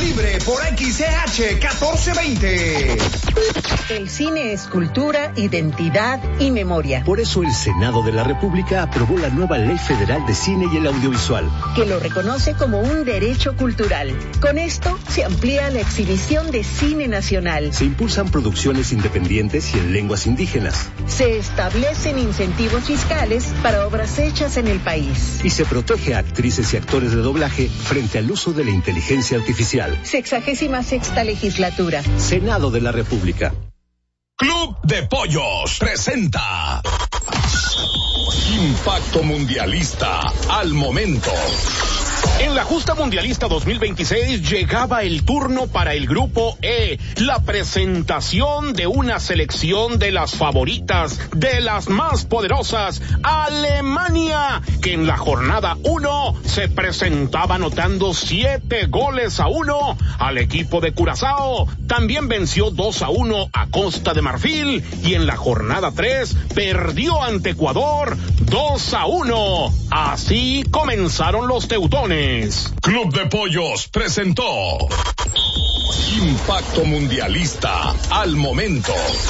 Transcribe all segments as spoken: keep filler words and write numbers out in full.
Libre por X C H catorce veinte. El cine es cultura, identidad y memoria. Por eso el Senado de la República aprobó la nueva Ley Federal de Cine y el Audiovisual, que lo reconoce como un derecho cultural. Con esto se amplía la exhibición de cine nacional. Se impulsan producciones independientes y en lenguas indígenas. Se establecen incentivos fiscales para obras hechas en el país. Y se protege a actrices y actores de doblaje frente al uso de la inteligencia artificial. Sexagésima sexta legislatura. Senado de la República. Club de Pollos presenta Impacto Mundialista al momento. En la justa mundialista dos mil veintiséis llegaba el turno para el grupo E, la presentación de una selección de las favoritas, de las más poderosas, Alemania, que en la jornada uno se presentaba anotando siete goles a uno al equipo de Curazao, también venció dos a uno a Costa de Marfil y en la jornada tres perdió ante Ecuador dos a uno. Así comenzaron los teutones. Club de Pollos presentó Impacto Mundialista al momento.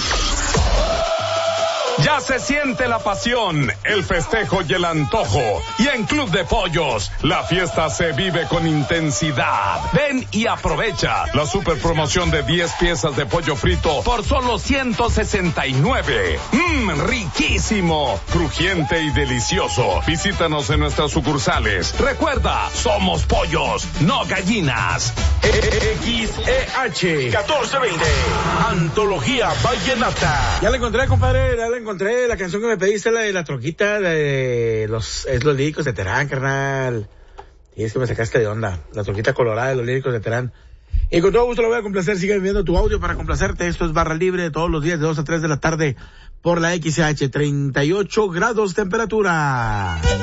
Ya se siente la pasión, el festejo y el antojo. Y en Club de Pollos, la fiesta se vive con intensidad. Ven y aprovecha la super promoción de diez piezas de pollo frito por solo ciento sesenta y nueve. Mmm, riquísimo, crujiente y delicioso. Visítanos en nuestras sucursales. Recuerda, somos pollos, no gallinas. X E H catorce veinte. Antología Vallenata. Ya la encontré, compadre, ya la encontré, la canción que me pediste, la de la troquita de los, es los líricos de Terán, carnal. Y es que me sacaste de onda, la troquita colorada de los líricos de Terán. Y con todo gusto lo voy a complacer, sigue enviando tu audio para complacerte. Esto es Barra Libre todos los días de dos a tres de la tarde por la X H, treinta y ocho grados temperatura.